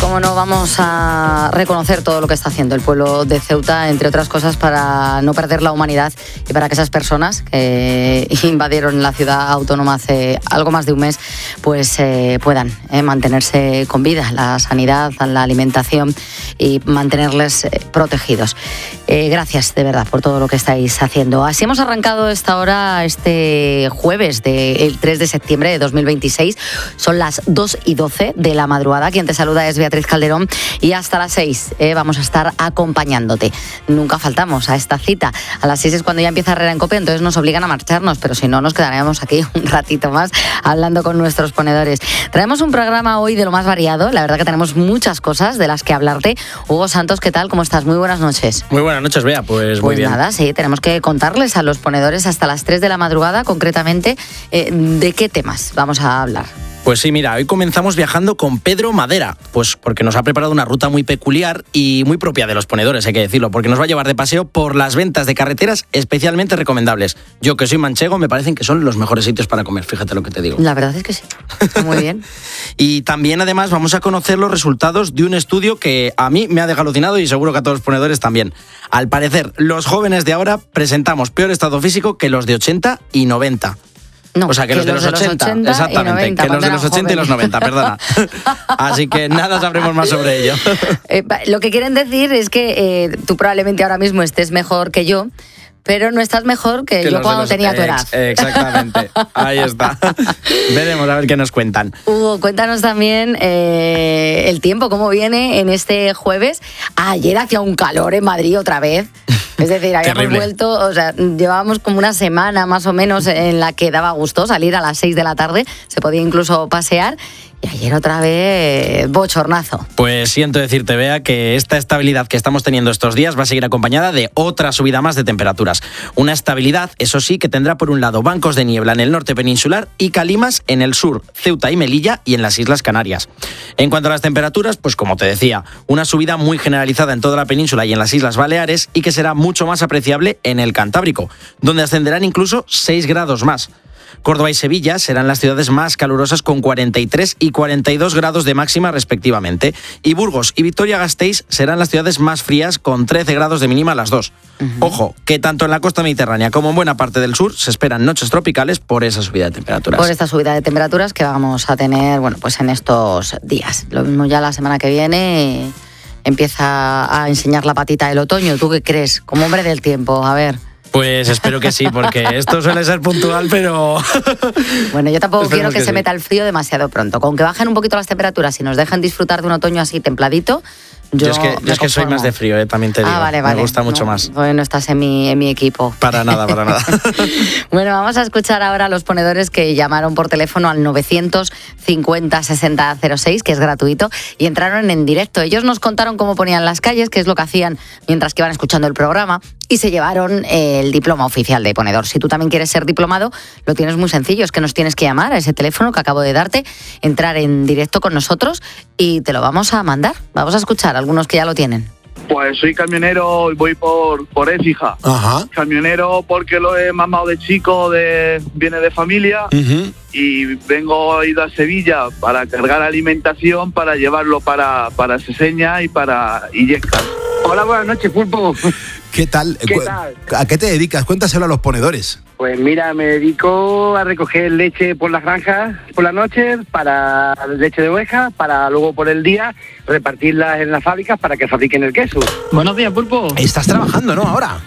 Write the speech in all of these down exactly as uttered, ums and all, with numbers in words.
cómo no, vamos a reconocer todo lo que está haciendo el pueblo de Ceuta, entre otras cosas, para no perder la humanidad y para que esas personas que invadieron la ciudad autónoma hace algo más de un mes, pues eh, puedan eh, mantenerse con vida, la sanidad, la alimentación y mantenerles eh, protegidos. Eh, gracias, de verdad, por todo lo que estáis haciendo. Así hemos arrancado esta hora, este jueves del tres de septiembre de dos mil veintiséis. Son las dos y doce de la madrugada. Quien te saluda es Beatriz Calderón y hasta las seis eh, vamos a estar acompañándote. Nunca faltamos a esta cita. A las seis es cuando ya empieza Herrera en Cope, entonces nos obligan a marcharnos, pero si no nos quedaríamos aquí un ratito más hablando con nuestros ponedores. Traemos un programa hoy de lo más variado. La verdad que tenemos muchas cosas de las que hablarte. Hugo Santos, ¿qué tal? ¿Cómo estás? Muy buenas noches. Muy buenas noches, Bea. Pues, pues muy bien. Pues nada, sí, tenemos que contarles a los ponedores hasta las tres de la madrugada, concretamente, eh, de qué temas vamos a hablar. Pues sí, mira, hoy comenzamos viajando con Pedro Madera, pues porque nos ha preparado una ruta muy peculiar y muy propia de los ponedores, hay que decirlo, porque nos va a llevar de paseo por las ventas de carreteras especialmente recomendables. Yo, que soy manchego, me parecen que son los mejores sitios para comer, fíjate lo que te digo. La verdad es que sí, muy bien. Y también, además, vamos a conocer los resultados de un estudio que a mí me ha dejado alucinado y seguro que a todos los ponedores también. Al parecer, los jóvenes de ahora presentamos peor estado físico que los de ochenta y noventa. No, o sea, que, que los de los, de los ochenta, ochenta exactamente, noventa, que los de los ochenta jóvenes. Y los noventa, perdona. Así que nada sabremos más sobre ello. Eh, lo que quieren decir es que eh, tú probablemente ahora mismo estés mejor que yo, pero no estás mejor que, que yo cuando los, tenía tu edad. Ex, exactamente, ahí está. Veremos a ver qué nos cuentan. Hugo, cuéntanos también eh, el tiempo, cómo viene en este jueves. Ayer hacía un calor en Madrid otra vez. Es decir, habíamos Terrible. vuelto, o sea, llevábamos como una semana más o menos en la que daba gusto salir a las seis de la tarde, se podía incluso pasear. Y ayer otra vez bochornazo. Pues siento decirte, Bea, que esta estabilidad que estamos teniendo estos días va a seguir acompañada de otra subida más de temperaturas. Una estabilidad, eso sí, que tendrá por un lado bancos de niebla en el norte peninsular y calimas en el sur, Ceuta y Melilla y en las Islas Canarias. En cuanto a las temperaturas, pues como te decía, una subida muy generalizada en toda la península y en las Islas Baleares y que será mucho más apreciable en el Cantábrico, donde ascenderán incluso seis grados más. Córdoba y Sevilla serán las ciudades más calurosas con cuarenta y tres y cuarenta y dos grados de máxima respectivamente. Y Burgos y Vitoria-Gasteiz serán las ciudades más frías con trece grados de mínima las dos. Uh-huh. Ojo, que tanto en la costa mediterránea como en buena parte del sur se esperan noches tropicales por esa subida de temperaturas. Por esta subida de temperaturas que vamos a tener, bueno, pues en estos días. Lo mismo ya la semana que viene empieza a enseñar la patita del otoño. ¿Tú qué crees? Como hombre del tiempo, a ver. Pues espero que sí, porque esto suele ser puntual, pero... Bueno, yo tampoco quiero que, que se sí. meta el frío demasiado pronto. Con que bajen un poquito las temperaturas y nos dejen disfrutar de un otoño así templadito, yo, yo es que, yo es que soy más de frío, eh, también te digo. Ah, vale, vale. Me gusta mucho no, más. Bueno, estás en mi, en mi equipo. Para nada, para nada. Bueno, vamos a escuchar ahora a los ponedores que llamaron por teléfono al novecientos cincuenta sesenta cero seis, que es gratuito, y entraron en directo. Ellos nos contaron cómo ponían las calles, qué es lo que hacían mientras que iban escuchando el programa, y se llevaron el diploma oficial de ponedor. Si tú también quieres ser diplomado, lo tienes muy sencillo, es que nos tienes que llamar a ese teléfono que acabo de darte, entrar en directo con nosotros y te lo vamos a mandar. Vamos a escuchar a algunos que ya lo tienen. Pues soy camionero y voy por, por Écija. Ajá. Camionero porque lo he mamado de chico, de viene de familia, uh-huh. y vengo ido a Sevilla para cargar alimentación, para llevarlo para, para Seseña y para Illescas. Hola, buenas noches, Pulpo. ¿Qué tal? ¿Qué tal? ¿A qué te dedicas? Cuéntaselo a los ponedores. Pues mira, me dedico a recoger leche por las granjas por la noche, para leche de oveja, para luego por el día repartirlas en las fábricas para que fabriquen el queso. Buenos días, Pulpo. Estás trabajando, ¿no? Ahora.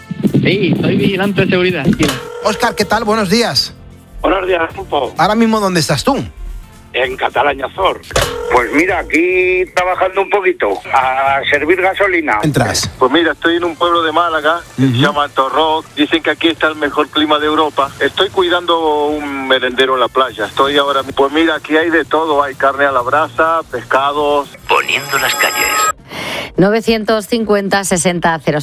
Sí, soy vigilante de seguridad. Óscar, ¿qué tal? Buenos días. Buenos días, Pulpo. Ahora mismo, ¿dónde estás tú? En Catalaña Azor. Pues mira, aquí trabajando un poquito, a servir gasolina. ¿Entras? Pues mira, estoy en un pueblo de Málaga, uh-huh. se llama Torroc. Dicen que aquí está el mejor clima de Europa. Estoy cuidando un merendero en la playa. Estoy ahora... Pues mira, aquí hay de todo. Hay carne a la brasa, pescados... Poniendo las calles. novecientos cincuenta sesenta cero